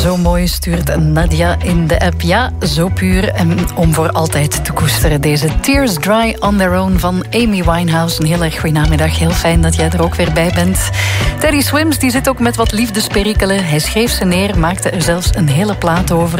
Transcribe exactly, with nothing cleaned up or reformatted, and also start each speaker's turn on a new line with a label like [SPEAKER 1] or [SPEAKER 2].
[SPEAKER 1] Zo mooi, stuurt Nadia in de app. Ja, zo puur en om voor altijd te koesteren. Deze Tears Dry on Their Own van Amy Winehouse. Een heel erg goede namiddag. Heel fijn dat jij er ook weer bij bent. Teddy Swims die zit ook met wat liefdesperikelen. Hij schreef ze neer, maakte er zelfs een hele plaat over.